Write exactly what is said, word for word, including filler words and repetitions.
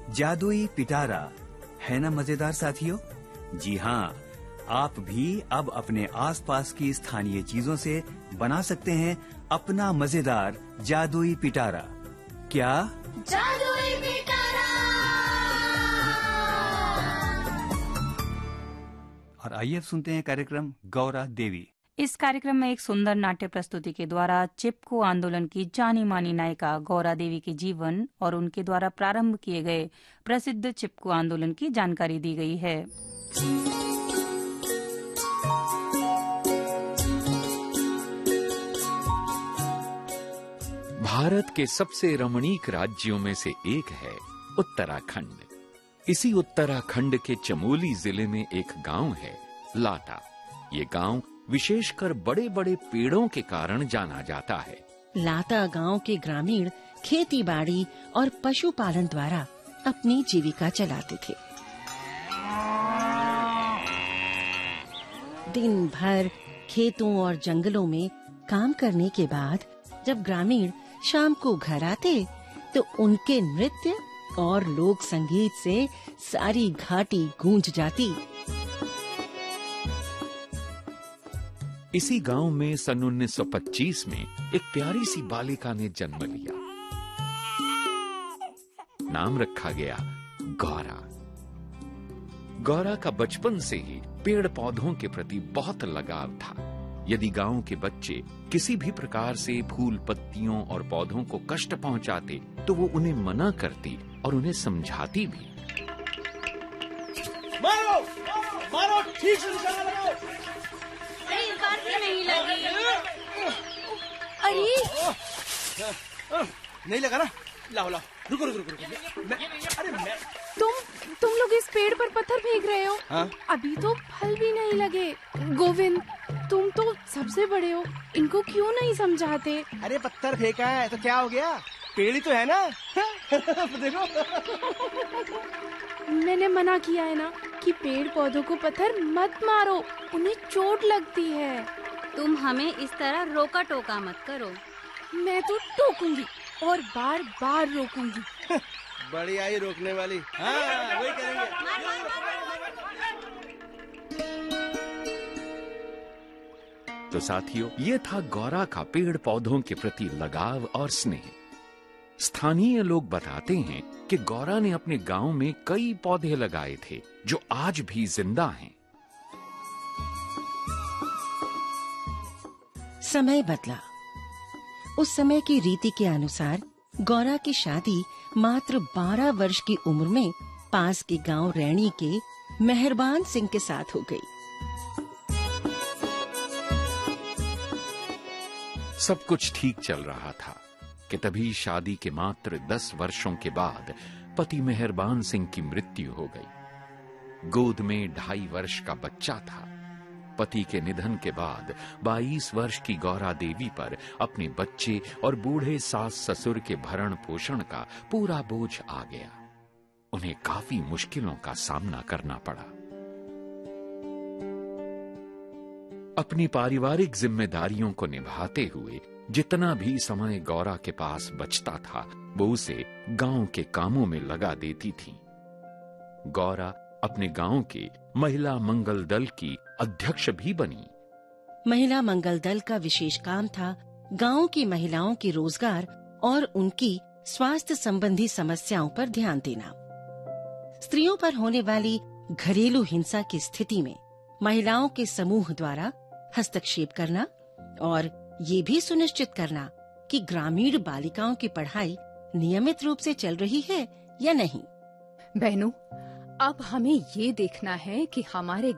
जादुई पिटारा, है ना मजेदार साथियों? जी हाँ, आप भी अब अपने आसपास की स्थानीय चीजों से बना सकते हैं अपना मजेदार जादुई पिटारा। क्या? जादुई पिटारा। और आइए अब सुनते हैं कार्यक्रम गौरा देवी। इस कार्यक्रम में एक सुंदर नाट्य प्रस्तुति के द्वारा चिपको आंदोलन की जानी मानी नायिका गौरा देवी के जीवन और उनके द्वारा प्रारंभ किए गए प्रसिद्ध चिपको आंदोलन की जानकारी दी गई है। भारत के सबसे रमणीक राज्यों में से एक है उत्तराखंड। इसी उत्तराखंड के चमोली जिले में एक गांव है लाटा। ये गांव विशेषकर बड़े बड़े पेड़ों के कारण जाना जाता है। लाटा गांव के ग्रामीण खेती बाड़ी और पशुपालन द्वारा अपनी जीविका चलाते थे। दिन भर खेतों और जंगलों में काम करने के बाद जब ग्रामीण शाम को घर आते तो उनके नृत्य और लोक संगीत से सारी घाटी गूंज जाती। इसी गांव में सन उन्नीस सौ पच्चीस में एक प्यारी सी बालिका ने जन्म लिया। नाम रखा गया गौरा। गौरा का बचपन से ही पेड़ पौधों के प्रति बहुत लगाव था। यदि गांव के बच्चे किसी भी प्रकार से फूल पत्तियों और पौधों को कष्ट पहुंचाते तो वो उन्हें मना करती और उन्हें समझाती भी। मारो, मारो, ठीक से निशाना लगाओ। अरे इस बार भी नहीं लगी। अरे नहीं लगा ना? लाओ लाओ, रुको रुको रुको रुको। मैं, अरे मैं तुम तुम लोग इस पेड़ पर पत्थर फेंक रहे हो। हाँ? अभी तो फल भी नहीं लगे। गोविंद, तुम तो सबसे बड़े हो, इनको क्यों नहीं समझाते? अरे पत्थर फेंका है तो क्या हो गया? पेड़ ही तो है ना। देखो। मैंने मना किया है ना कि पेड़ पौधों को पत्थर मत मारो, उन्हें चोट लगती है। तुम हमें इस तरह रोका टोका मत करो। मैं तो टोकूंगी और बार बार रोकूंगी। बड़ी आई रोकने वाली। हाँ, वही करेंगे। तो साथियों, ये था गौरा का पेड़ पौधों के प्रति लगाव और स्नेह। स्थानीय लोग बताते हैं कि गौरा ने अपने गांव में कई पौधे लगाए थे जो आज भी जिंदा हैं। समय बदला। उस समय की रीति के अनुसार गौरा की शादी मात्र बारह वर्ष की उम्र में पास के गांव रैणी के मेहरबान सिंह के साथ हो गई। सब कुछ ठीक चल रहा था कि तभी शादी के मात्र दस वर्षों के बाद पति मेहरबान सिंह की मृत्यु हो गई। गोद में ढाई वर्ष का बच्चा था। पति के निधन के बाद बाईस वर्ष की गौरा देवी पर अपने बच्चे और बूढ़े सास ससुर के भरण पोषण का पूरा बोझ आ गया। उन्हें काफी मुश्किलों का सामना करना पड़ा। अपनी पारिवारिक जिम्मेदारियों को निभाते हुए जितना भी समय गौरा के पास बचता था वो उसे गांव के कामों में लगा देती थी। गौरा अपने गांव के महिला मंगल दल की अध्यक्ष भी बनी। महिला मंगल दल का विशेष काम था गांव की महिलाओं के रोजगार और उनकी स्वास्थ्य संबंधी समस्याओं पर ध्यान देना। स्त्रियों पर होने वाली घरेलू हिंसा की स्थिति में महिलाओं के समूह द्वारा हस्तक्षेप करना और ये भी सुनिश्चित करना कि ग्रामीण बालिकाओं की पढ़ाई नियमित रूप से चल रही है या नहीं। बहनों, अब हमें ये देखना है कि हमारे